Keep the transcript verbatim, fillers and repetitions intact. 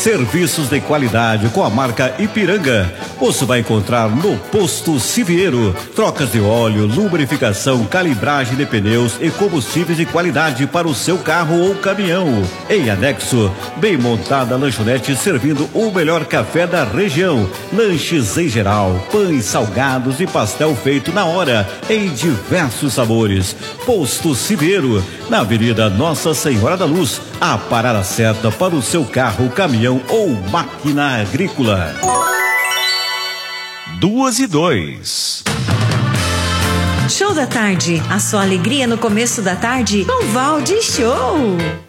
Serviços de qualidade com a marca Ipiranga. Você vai encontrar no Posto Siviero. Trocas de óleo, lubrificação, calibragem de pneus e combustíveis de qualidade para o seu carro ou caminhão. Em anexo, bem montada lanchonete servindo o melhor café da região. Lanches em geral, pães, salgados e pastel feito na hora, em diversos sabores. Posto Siviero, na Avenida Nossa Senhora da Luz, a parada certa para o seu carro, caminhão ou máquina agrícola. Duas e dois. Show da tarde, a sua alegria no começo da tarde com Valde Show.